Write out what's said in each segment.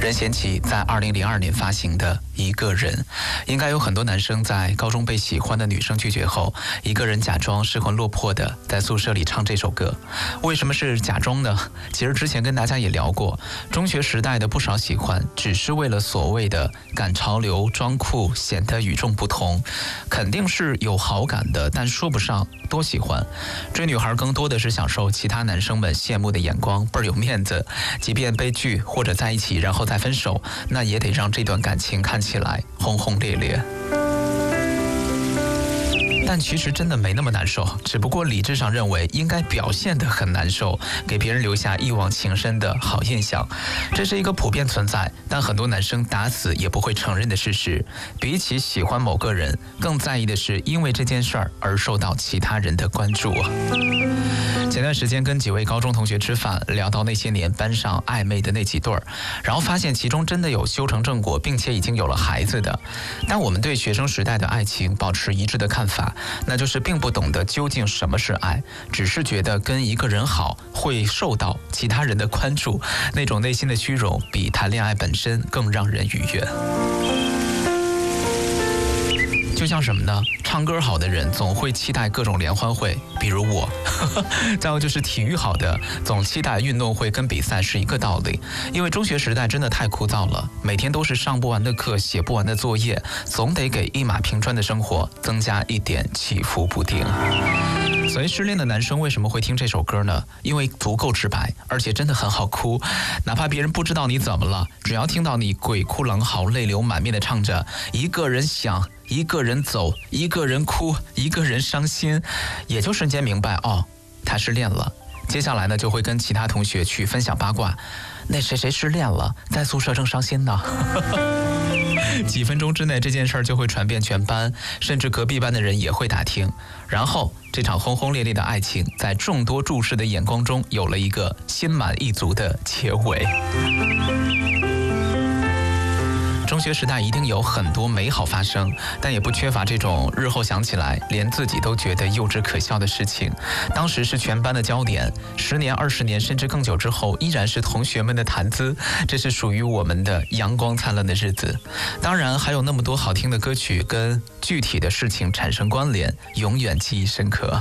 任贤齐在2002年发行的《一个人》，应该有很多男生在高中被喜欢的女生拒绝后，一个人假装失魂落魄的在宿舍里唱这首歌。为什么是假装呢？其实之前跟大家也聊过，中学时代的不少喜欢，只是为了所谓的赶潮流、装酷，显得与众不同，肯定是有好感的，但说不上多喜欢。追女孩更多的是享受其他男生们羡慕的眼光，倍儿有面子。即便被拒或者在一起然后再分手，那也得让这段感情看起来轰轰烈烈。但其实真的没那么难受，只不过理智上认为应该表现得很难受，给别人留下一往情深的好印象。这是一个普遍存在，但很多男生打死也不会承认的事实。比起喜欢某个人，更在意的是因为这件事儿而受到其他人的关注。前段时间跟几位高中同学吃饭，聊到那些年班上暧昧的那几对儿，然后发现其中真的有修成正果并且已经有了孩子的。但我们对学生时代的爱情保持一致的看法，那就是并不懂得究竟什么是爱，只是觉得跟一个人好会受到其他人的关注，那种内心的虚荣比谈恋爱本身更让人愉悦。就像什么呢？唱歌好的人总会期待各种联欢会，比如我。再有就是体育好的总期待运动会跟比赛，是一个道理。因为中学时代真的太枯燥了，每天都是上不完的课，写不完的作业，总得给一马平川的生活增加一点起伏不定。所以失恋的男生为什么会听这首歌呢？因为足够直白，而且真的很好哭。哪怕别人不知道你怎么了，只要听到你鬼哭狼嚎、泪流满面的唱着一个人想，一个人走，一个人哭，一个人伤心，也就瞬间明白，哦，他失恋了。接下来呢，就会跟其他同学去分享八卦，那谁谁失恋了，在宿舍正伤心呢。几分钟之内，这件事儿就会传遍全班，甚至隔壁班的人也会打听。然后这场轰轰烈烈的爱情，在众多注视的眼光中，有了一个心满意足的结尾。中学时代一定有很多美好发生，但也不缺乏这种日后想起来连自己都觉得幼稚可笑的事情。当时是全班的焦点，10年、20年甚至更久之后，依然是同学们的谈资。这是属于我们的阳光灿烂的日子。当然还有那么多好听的歌曲跟具体的事情产生关联，永远记忆深刻。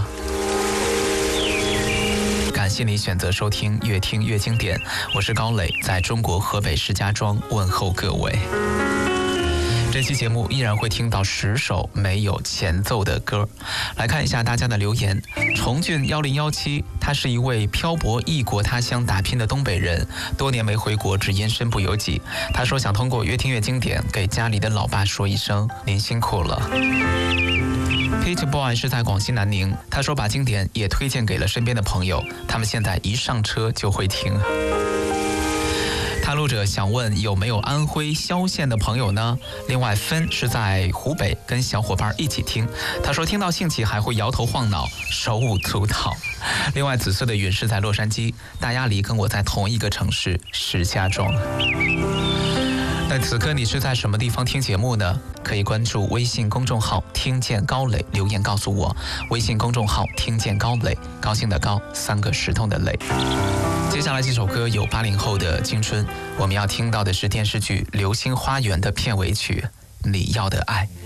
感谢你选择收听越听越经典，我是高磊，在中国河北石家庄问候各位。这期节目依然会听到10首没有前奏的歌。来看一下大家的留言。重俊1017，他是一位漂泊异国他乡打拼的东北人，多年没回国，只因身不由己。他说想通过越听越经典给家里的老爸说一声您辛苦了。Peach Boy 是在广西南宁，他说把经典也推荐给了身边的朋友，他们现在一上车就会听。探路者想问有没有安徽萧县的朋友呢？另外芬是在湖北跟小伙伴一起听，他说听到兴起还会摇头晃脑，手舞足蹈。另外紫色的云是在洛杉矶，大鸭梨跟我在同一个城市石家庄。那此刻你是在什么地方听节目呢？可以关注微信公众号听见高磊，留言告诉我。微信公众号听见高磊，高兴的高，3个石头的磊。接下来这首歌有80后的青春，我们要听到的是电视剧《流星花园》的片尾曲《你要的爱》。